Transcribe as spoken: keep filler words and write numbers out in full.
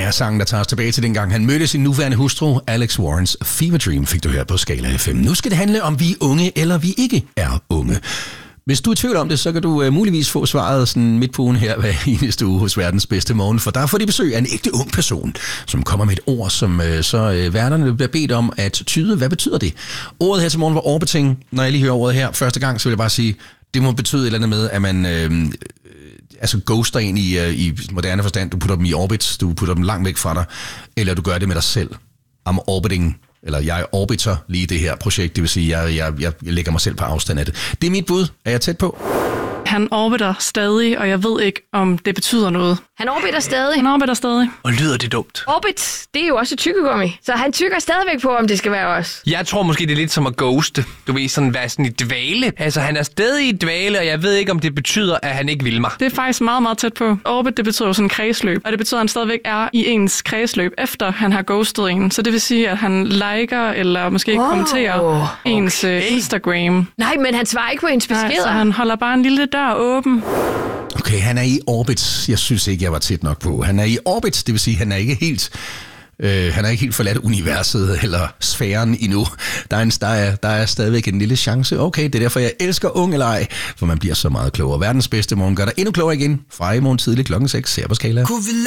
er sangen, der tager os tilbage til dengang han mødte sin nuværende hustru. Alex Warrens Fever Dream fik du her på Skala F M. Nu skal det handle om, vi er unge eller vi ikke er unge. Hvis du er i tvivl om det, så kan du uh, muligvis få svaret sådan midt på ugen her hver eneste uge hos Verdens Bedste Morgen, for der får de besøg af en ægte ung person, som kommer med et ord, som uh, så uh, værterne bliver bedt om at tyde. Hvad betyder det? Ordet her til morgen var orbiting. Når jeg lige hører ordet her første gang, så vil jeg bare sige, det må betyde et eller andet med, at man øh, altså ghoster ind i, uh, i moderne forstand. Du putter dem i orbit, du putter dem langt væk fra dig, eller du gør det med dig selv. I'm orbiting. Eller jeg orbiter lige det her projekt, det vil sige, jeg, jeg, jeg lægger mig selv på afstand af det. Det er mit bud. Er jeg tæt på? Han orbiter stadig, og jeg ved ikke, om det betyder noget. Han orbiter stadig. Han orbiter stadig. Og lyder det dumt? Orbit, det er jo også et tykkegummi. Så han tykker stadigvæk på, om det skal være os. Jeg tror måske, det er lidt som at ghoste. Du ved, sådan være sådan i dvale. Altså, han er stadig i dvale, og jeg ved ikke, om det betyder, at han ikke vil mig. Det er faktisk meget, meget tæt på. Orbit, det betyder jo sådan en kredsløb. Og det betyder, at han stadigvæk er i ens kredsløb, efter han har ghostet en. Så det vil sige, at han liker, eller måske oh, kommenterer okay. ens uh, Instagram. Nej, men han svarer ikke på ens beskeder. Nej, så han holder bare en lille dør åben. Okay, han er i orbit. Jeg synes ikke, jeg var tæt nok på. Han er i orbit, det vil sige, han er ikke helt... Øh, han er ikke helt forladt universet eller sfæren endnu. Der er, en, der, er, der er stadigvæk en lille chance. Okay, det er derfor, jeg elsker ung eller ej, for man bliver så meget klogere. Verdens Bedste Morgen gør dig endnu klogere igen. Fra i morgen tidlig klokken seks her på Skala.